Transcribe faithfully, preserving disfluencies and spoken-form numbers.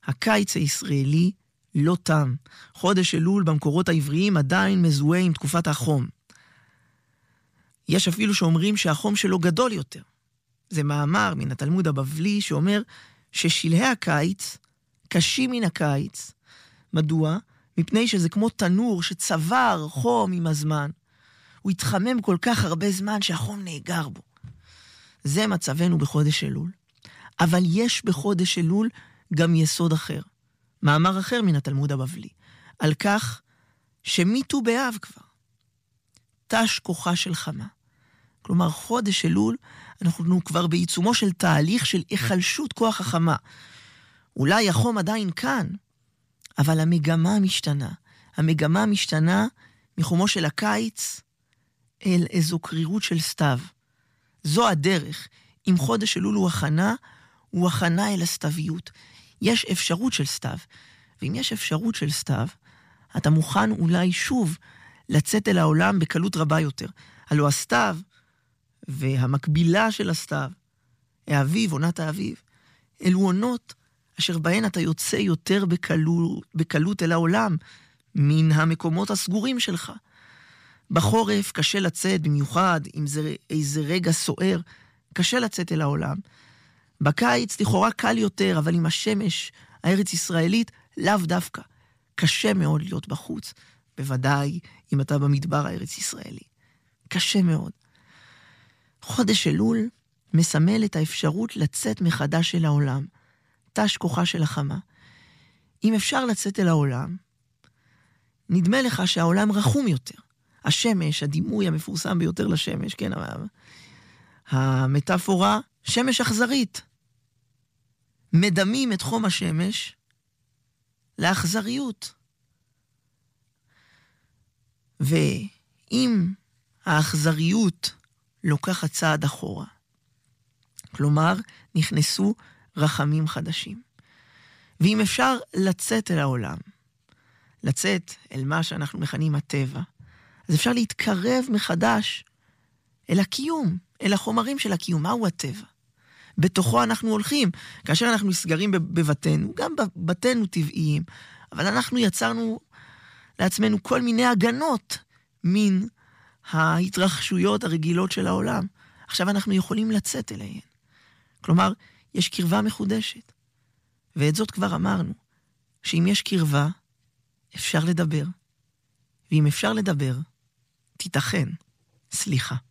הקיץ הישראלי לא תם. חודש אלול במקורות העבריים עדיין מזוהה עם תקופת החום. יש אפילו שאומרים שהחום שלו גדול יותר. זה מאמר מן התלמוד הבבלי שאומר ששלהי הקיץ קשים מן הקיץ. מדוע? מפני שזה כמו תנור שצבר חום עם הזמן. הוא התחמם כל כך הרבה זמן שהחום נאגר בו. זה מצבנו בחודש אלול. אבל יש בחודש אלול גם יסוד אחר. מאמר אחר מן התלמוד הבבלי. על כך שמיתו באב כבר. תש כוחה של חמה. כלומר, חודש אלול, אנחנו כבר בעיצומו של תהליך של החלשות כוח החמה. אולי החום עדיין כאן, אבל המגמה משתנה. המגמה משתנה מחומו של הקיץ אל איזו קרירות של סתיו. זו הדרך. אם חודש אלול הוא הכנה, הוא הכנה אל הסתיוויות. יש אפשרות של סתיו. ואם יש אפשרות של סתיו, אתה מוכן אולי שוב לצאת אל העולם בקלות רבה יותר. הלוא הסתיו והמקבילה של הסתיו, האביב, עונת האביב, אלו עונות אשר בהן אתה יוצא יותר בקלות, בקלות אל העולם מן המקומות הסגורים שלך. בחורף קשה לצאת, במיוחד אם זה איזה רגע סוער, קשה לצאת אל העולם. בקיץ לכאורה קל יותר, אבל עם השמש הארץ ישראלית לאו דווקא. קשה מאוד להיות בחוץ, בוודאי אם אתה במדבר הארץ ישראלי. קשה מאוד. חודש אלול מסמל את האפשרות לצאת מחדש אל העולם. תש כוחה של החמה. אם אפשר לצאת אל העולם, נדמה לך שהעולם רחום יותר. השמש, הדימוי המפורסם ביותר לשמש, כן, המטאפורה, שמש אכזרית. מדמים את חום השמש לאכזריות. ואם האכזריות לוקחת צעד אחורה, כלומר, נכנסו רחמים חדשים. ואם אפשר לצאת אל העולם, לצאת אל מה שאנחנו מכנים הטבע, אז אפשר להתקרב מחדש אל הקיום, אל החומרים של הקיום. מהו הטבע? בתוכו אנחנו הולכים. כאשר אנחנו נסגרים בבתנו, גם בבתנו טבעיים, אבל אנחנו יצרנו לעצמנו כל מיני הגנות מן ההתרחשויות הרגילות של העולם. עכשיו אנחנו יכולים לצאת אליהן. כלומר, יש קרבה מחודשת. ואת זאת כבר אמרנו, שאם יש קרבה, אפשר לדבר. ואם אפשר לדבר, תיתכן סליחה.